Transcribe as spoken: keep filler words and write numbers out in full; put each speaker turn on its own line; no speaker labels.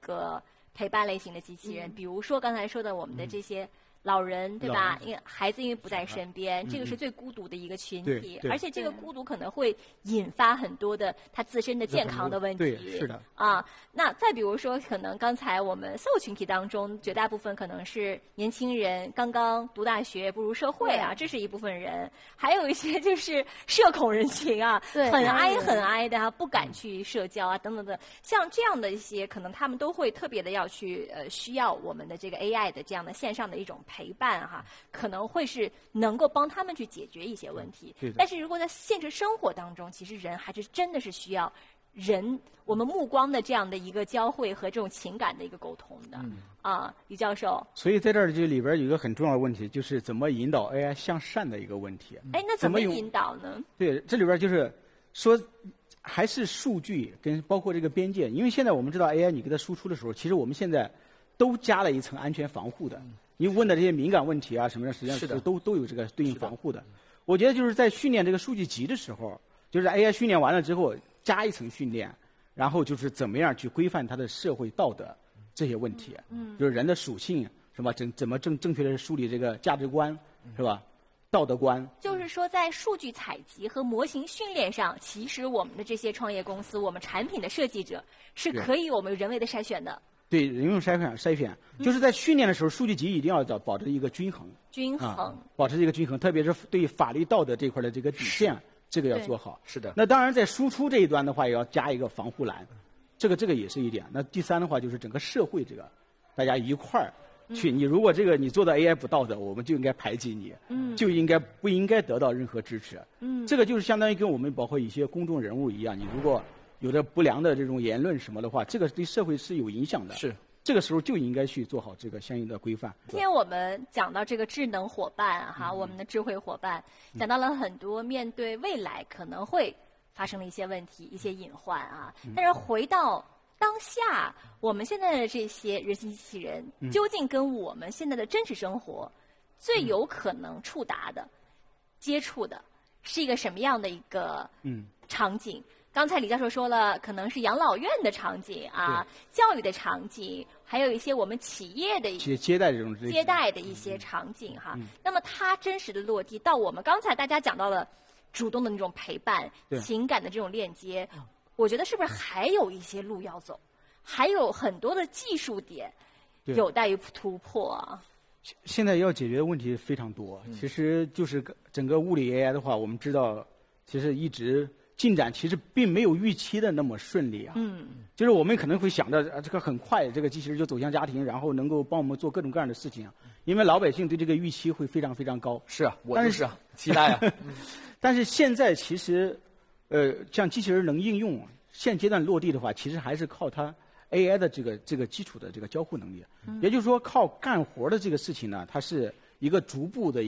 个陪伴类型的机器人，
嗯、
比如说刚才说的我们的这些。老人对吧？因为孩子因为不在身边，
嗯、
这个是最孤独的一个群
体，
而且这个孤独可能会引发很多的他自身的健康的问题。
对，是的。
啊，那再比如说，可能刚才我们所有群体当中，绝大部分可能是年轻人，刚刚读大学步入社会啊，这是一部分人；还有一些就是社恐人群啊，
对，
很挨很挨的啊，不敢去社交啊，等等的。像这样的一些，可能他们都会特别的要去呃，需要我们的这个 A I 的这样的线上的一种陪伴哈，可能会是能够帮他们去解决一些问题。但是如果在现实生活当中，其实人还是真的是需要人我们目光的这样的一个交汇和这种情感的一个沟通的。嗯、啊，李教授。
所以在这儿这里边有一个很重要的问题，就是怎么引导 A I 向善的一个问题。
哎，那怎么引导呢？
对，这里边就是说。还是数据跟包括这个边界，因为现在我们知道 A I 你给它输出的时候，其实我们现在都加了一层安全防护的。你问的这些敏感问题啊什么的，实际上是都都有这个对应防护的。我觉得就是在训练这个数据集的时候，就是 A I 训练完了之后加一层训练，然后就是怎么样去规范它的社会道德这些问题，
嗯，
就是人的属性是吧？怎怎么正正确的梳理这个价值观是吧？道德观，
就是说，在数据采集和模型训练上，其实我们的这些创业公司，我们产品的设计者是可以我们人为的筛选的。
对，人用筛选筛选，就是在训练的时候，数据集一定要保保持一个均衡。
均衡、
啊，保持这个均衡，特别是对法律道德这块的这个底线，这个要做好。
是的。
那当然，在输出这一端的话，也要加一个防护栏，这个这个也是一点。那第三的话，就是整个社会这个，大家一块儿。去，你如果这个你做的 A I 不道德，我们就应该排挤你，
嗯，
就应该不应该得到任何支持，
嗯，
这个就是相当于跟我们包括一些公众人物一样，你如果有着不良的这种言论什么的话，这个对社会是有影响的，
是，
这个时候就应该去做好这个相应的规范。
今天我们讲到这个智能伙伴哈，
嗯、
我们的智慧伙伴，讲到了很多面对未来可能会发生的一些问题、一些隐患啊，但是回到。当下，我们现在的这些人形机器人，究竟跟我们现在的真实生活最有可能触达的、接触的，是一个什么样的一个场景？刚才李教授说了，可能是养老院的场景啊，教育的场景，还有一些我们企业的
接接待这种
接待的一些场景哈。那么它真实的落地到我们刚才大家讲到了主动的那种陪伴、情感的这种链接。我觉得是不是还有一些路要走，还有很多的技术点有待于突破啊？
现在要解决的问题非常多，嗯、其实就是整个物理 A I 的话，我们知道，其实一直进展其实并没有预期的那么顺利啊。
嗯，
就是我们可能会想着这个很快，这个机器人就走向家庭，然后能够帮我们做各种各样的事情啊。因为老百姓对这个预期会非常非常高。
是啊，我就是啊，期待啊。
但是现在其实。呃，像机器人能应用，现阶段落地的话，其实还是靠它 A I 的这个这个基础的这个交互能力。
嗯、
也就是说，靠干活的这个事情呢，它是一个逐步的。